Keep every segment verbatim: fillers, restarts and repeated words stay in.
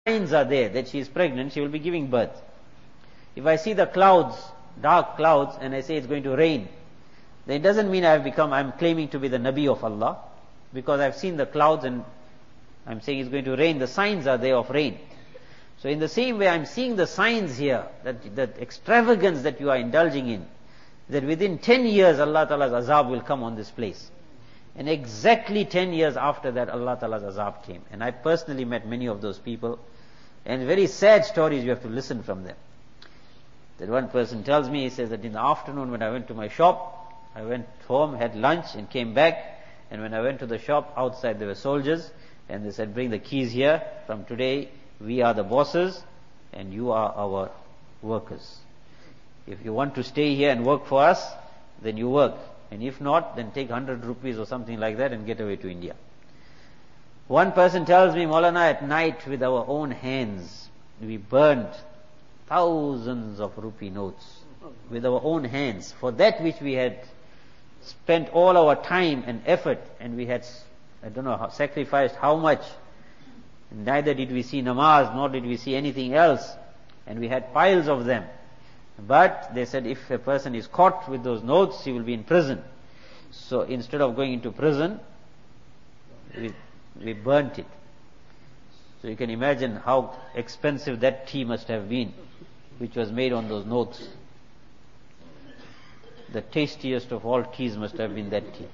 signs are there that she is pregnant, she will be giving birth. If I see the clouds, dark clouds, and I say it's going to rain, then it doesn't mean I have become, I'm claiming to be the Nabi of Allah, because I've seen the clouds and I'm saying it's going to rain. The signs are there of rain. So in the same way, I'm seeing the signs here, that, that extravagance that you are indulging in, that within ten years Allah Ta'ala's azab will come on this place. And exactly ten years after that, Allah Ta'ala's azab came. And I personally met many of those people, and very sad stories you have to listen from them. That one person tells me, he says that in the afternoon when I went to my shop, I went home, had lunch and came back, and when I went to the shop, outside there were soldiers, and they said, bring the keys here, from today we are the bosses and you are our workers. If you want to stay here and work for us, then you work, and if not, then take one hundred rupees or something like that and get away to India. One person tells me, Maulana, at night with our own hands we burnt thousands of rupee notes with our own hands for that which we had spent all our time and effort, and we had, I don't know, how, sacrificed how much. Neither did we see namaz, nor did we see anything else, and we had piles of them. But they said if a person is caught with those notes, he will be in prison. So instead of going into prison, we, we burnt it. So you can imagine how expensive that tea must have been, which was made on those notes. The tastiest of all teas must have been that tea.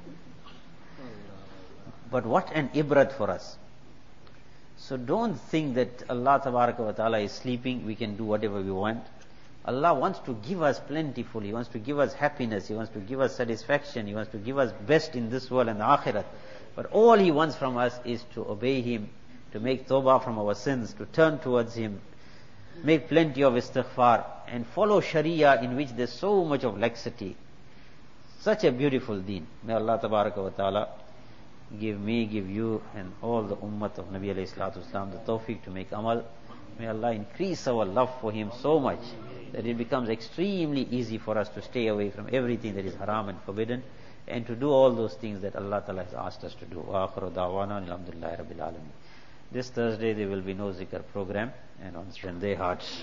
But what an ibrat for us. So don't think that Allah Tabaraka wa Ta'ala is sleeping, we can do whatever we want. Allah wants to give us plentifully, He wants to give us happiness, He wants to give us satisfaction, He wants to give us best in this world and the akhirat. But all He wants from us is to obey Him, to make tawbah from our sins, to turn towards Him, make plenty of istighfar, and follow Sharia, in which there's so much of laxity. Such a beautiful deen. May Allah Tabaraka wa Ta'ala give me, give you, and all the ummat of Nabi alayhi salatu wasalam the tawfiq to make amal. May Allah increase our love for Him so much that it becomes extremely easy for us to stay away from everything that is haram and forbidden, and to do all those things that Allah Ta'ala has asked us to do. Wa akhiru da'wana alhamdulillahi rabbil alamin. This Thursday there will be no zikr program, and on Sunday hearts.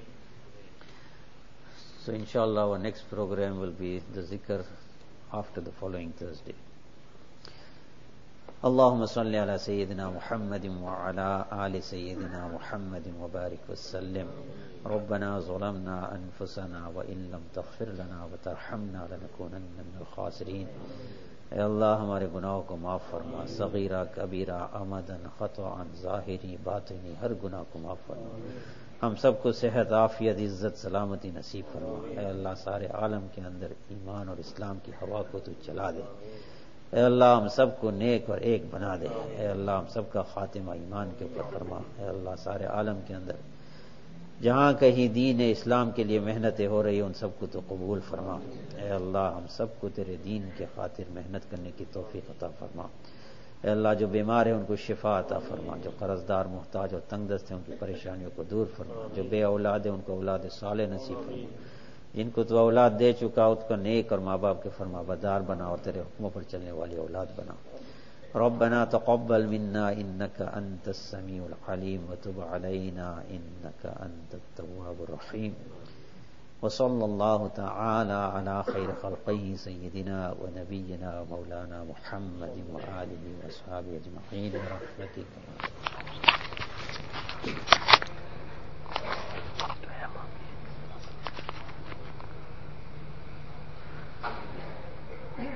So inshallah our next program will be the zikr after the following Thursday. اللهم صل على سيدنا محمد وعلى آل سيدنا محمد وبارك وسلم. ربنا ظلمنا أنفسنا وإن لم تغفر لنا وترحمنا لنكونن من الخاسرين. اے اللہ ہمارے گناہوں کو معاف فرما، صغیرہ کبیرہ آمدن خطأ ظاہری باطنی ہر گناہ کو معاف فرما. ہم سب کو صحت عافیت عزت سلامتی نصیب فرما. اے اللہ سارے عالم کے اندر ایمان اور اسلام کی ہوا کو تو چلا دے. اے اللہ ہم سب کو نیک اور ایک بنا دے. اے اللہ ہم سب کا خاتمہ ایمان کے اوپر فرما. اے اللہ سارے عالم کے اندر جہاں کہیں دین اسلام کے لیے محنتیں ہو رہی ہیں ان سب کو تو قبول فرما. اے اللہ ہم سب کو تیرے دین کے خاطر محنت کرنے کی توفیق عطا فرما. اے اللہ جو بیمار ہیں ان کو شفا عطا فرما، جو قرض دار محتاج اور تنگ دست ہیں ان کی پریشانیوں کو دور فرما، جو بے اولاد ہیں ان کو اولاد صالح نصیب فرما، جن کو تو اولاد دے چکا اس کو نیک اور ماں باپ کے فرما بردار بنا اور تیرے حکموں پر چلنے والی اولاد بنا. ربنا تقبل منا انك انت السميع العليم وتب علينا انك انت التواب الرحيم. وصلى الله تعالى على خير خلقه سيدنا ونبينا ومولانا محمد وآله وأصحابه أجمعين برحمتك.